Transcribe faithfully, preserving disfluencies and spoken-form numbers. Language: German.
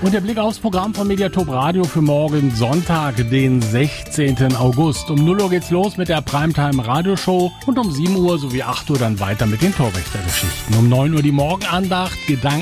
Und der Blick aufs Programm von Mediatop Radio für morgen Sonntag, den sechzehnten August. Um null Uhr geht's los mit der Primetime Radioshow und um sieben Uhr sowie acht Uhr dann weiter mit den Torwächtergeschichten. Um neun Uhr die Morgenandacht, Gedanken